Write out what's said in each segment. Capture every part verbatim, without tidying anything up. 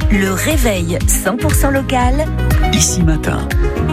Le réveil cent pour cent local. Ici Matin.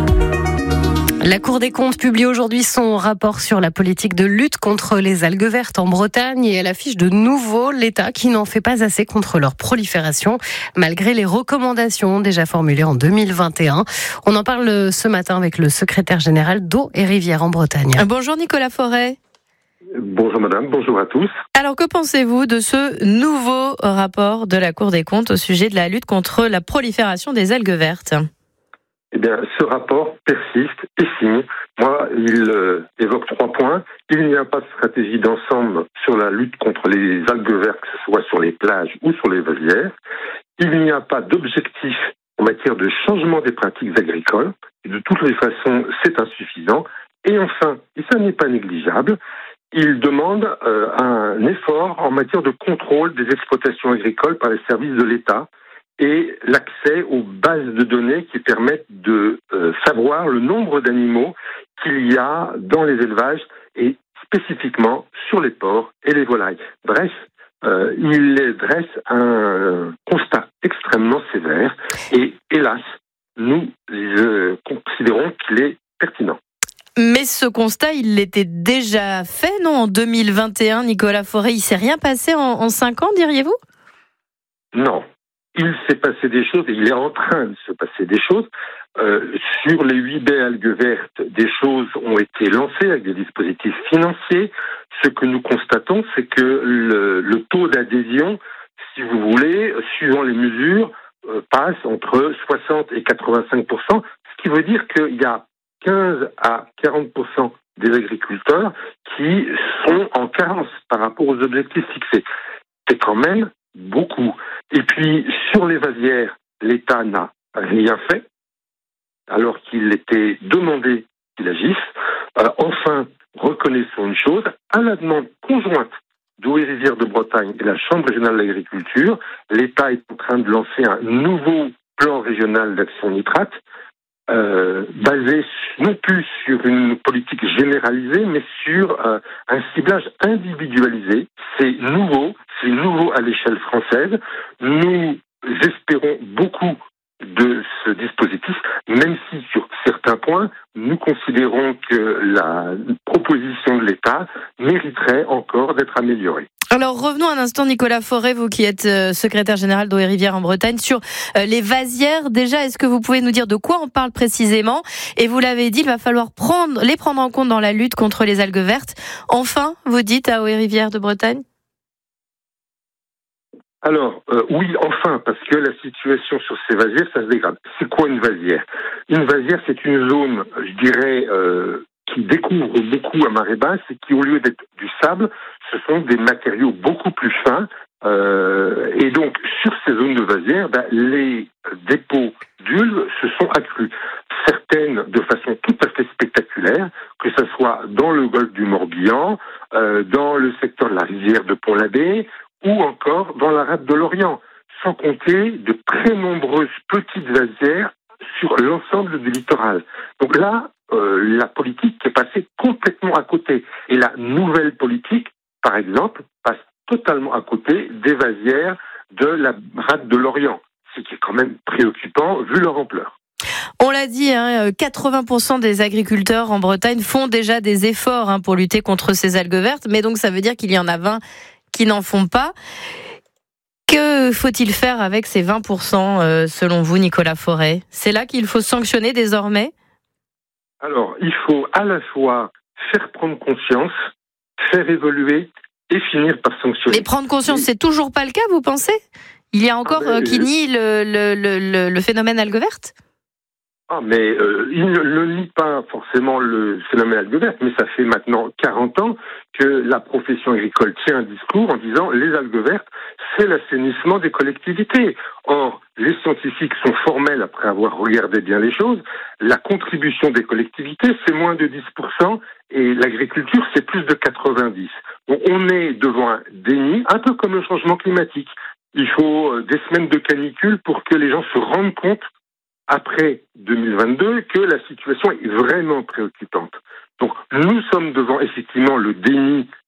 La Cour des comptes publie aujourd'hui son rapport sur la politique de lutte contre les algues vertes en Bretagne et elle affiche de nouveau l'État qui n'en fait pas assez contre leur prolifération, malgré les recommandations déjà formulées en deux mille vingt et un. On en parle ce matin avec le secrétaire général d'Eau et Rivières en Bretagne. Bonjour Nicolas Forêt. Bonjour madame, bonjour à tous. Alors que pensez-vous de ce nouveau rapport de la Cour des comptes au sujet de la lutte contre la prolifération des algues vertes ? Eh bien, ce rapport persiste et signe. Moi, il euh, évoque trois points. Il n'y a pas de stratégie d'ensemble sur la lutte contre les algues vertes, que ce soit sur les plages ou sur les vasières. Il n'y a pas d'objectif en matière de changement des pratiques agricoles. Et de toutes les façons, c'est insuffisant. Et enfin, et ça n'est pas négligeable, il demande euh, un effort en matière de contrôle des exploitations agricoles par les services de l'État et l'accès aux bases de données qui permettent de euh, savoir le nombre d'animaux qu'il y a dans les élevages et spécifiquement sur les porcs et les volailles. Bref, euh, il dresse un constat extrêmement sévère et hélas, nous euh, considérons qu'il est pertinent. Mais ce constat, il l'était déjà fait, non, en deux mille vingt et un, Nicolas Forêt. Il ne s'est rien passé en, en cinq ans, diriez-vous ? Non. Il s'est passé des choses et il est en train de se passer des choses. Euh, sur les huit baies algues vertes, des choses ont été lancées avec des dispositifs financiers. Ce que nous constatons, c'est que le, le taux d'adhésion, si vous voulez, suivant les mesures, euh, passe entre soixante et quatre-vingt-cinq pour cent, ce qui veut dire qu'il y a quinze à quarante pour cent des agriculteurs qui sont en carence par rapport aux objectifs fixés. C'est quand même beaucoup. Et puis, sur les vasières, l'État n'a rien fait, alors qu'il était demandé qu'il agisse. Euh, enfin, reconnaissons une chose, à la demande conjointe d'Eau et Rivières de Bretagne et la Chambre régionale de l'agriculture, l'État est en train de lancer un nouveau plan régional d'action nitrate, Euh, basé non plus sur une politique généralisée, mais sur euh, un ciblage individualisé. C'est nouveau, c'est nouveau à l'échelle française. Nous espérons beaucoup de ce dispositif, même si sur certains points, nous considérons que la proposition de l'État mériterait encore d'être améliorée. Alors revenons un instant, Nicolas Forêt, vous qui êtes euh, secrétaire général d'Eau et Rivières en Bretagne, sur euh, les vasières. Déjà, est-ce que vous pouvez nous dire de quoi on parle précisément ? Et vous l'avez dit, il va falloir prendre, les prendre en compte dans la lutte contre les algues vertes. Enfin, vous dites à Eau et Rivières de Bretagne ? Alors, euh, oui, enfin, parce que la situation sur ces vasières, ça se dégrade. C'est quoi une vasière ? Une vasière, c'est une zone, je dirais, euh, qui découvre beaucoup à marée basse et qui, au lieu d'être du sable, ce sont des matériaux beaucoup plus fins. Euh, et donc, sur ces zones de vasières, ben, les dépôts d'ulves se sont accrus. Certaines de façon tout à fait spectaculaire, que ce soit dans le golfe du Morbihan, euh, dans le secteur de la rivière de Pont-l'Abbé, ou encore dans la rade de l'Orient, sans compter de très nombreuses petites vasières sur l'ensemble du littoral. Donc là, euh, la politique est passée complètement à côté. Et la nouvelle politique, par exemple, passe totalement à côté des vasières de la rade de l'Orient, ce qui est quand même préoccupant vu leur ampleur. On l'a dit, hein, quatre-vingts pour cent des agriculteurs en Bretagne font déjà des efforts hein, pour lutter contre ces algues vertes, mais donc ça veut dire qu'il y en a vingt qui n'en font pas. Que faut-il faire avec ces vingt pour cent euh, selon vous, Nicolas Forêt ? C'est là qu'il faut sanctionner désormais ? Alors, il faut à la fois faire prendre conscience, faire évoluer et finir par sanctionner. Mais prendre conscience, c'est toujours pas le cas, vous pensez ? Il y a encore ah ben, euh, qui nie le, le, le, le phénomène algue verte ? Ah, mais euh, il ne le nie pas forcément le phénomène algue verte, mais ça fait maintenant quarante ans que la profession agricole tient un discours en disant les algues vertes, c'est l'assainissement des collectivités. Or, les scientifiques sont formels après avoir regardé bien les choses. La contribution des collectivités, c'est moins de dix pour cent et l'agriculture, c'est plus de quatre-vingt-dix pour cent. Donc, on est devant un déni, un peu comme le changement climatique. Il faut des semaines de canicule pour que les gens se rendent compte après deux mille vingt-deux que la situation est vraiment préoccupante. Donc nous sommes devant effectivement le déni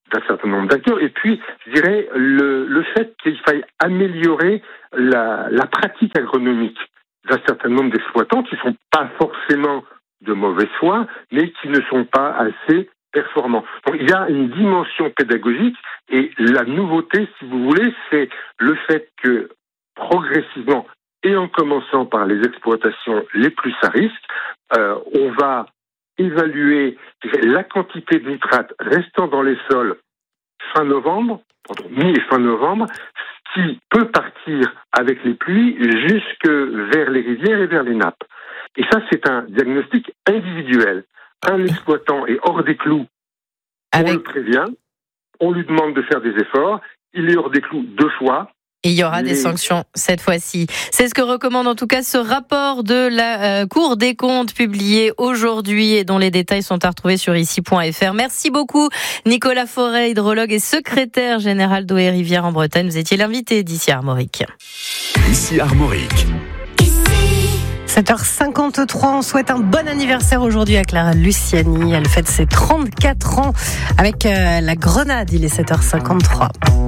d'un certain nombre d'acteurs. Et puis, je dirais, le, le fait qu'il faille améliorer la, la pratique agronomique d'un certain nombre d'exploitants qui ne sont pas forcément de mauvaise foi, mais qui ne sont pas assez performants. Donc, il y a une dimension pédagogique et la nouveauté, si vous voulez, c'est le fait que progressivement, et en commençant par les exploitations les plus à risque, euh, on va évaluer la quantité de nitrates restant dans les sols fin novembre, entre mi et fin novembre, qui peut partir avec les pluies jusque vers les rivières et vers les nappes. Et ça, c'est un diagnostic individuel. Un exploitant est hors des clous, avec... on le prévient, on lui demande de faire des efforts, il est hors des clous deux fois. Et il y aura des sanctions cette fois-ci. C'est ce que recommande en tout cas ce rapport de la euh, Cour des comptes publié aujourd'hui et dont les détails sont à retrouver sur ici point f r. Merci beaucoup Nicolas Forêt, hydrologue et secrétaire général d'Eau et Rivière en Bretagne. Vous étiez l'invité d'ici Armorique. Ici Armorique. sept heures cinquante-trois, on souhaite un bon anniversaire aujourd'hui à Clara Luciani. Elle fête ses trente-quatre ans avec euh, la Grenade. Il est sept heures cinquante-trois.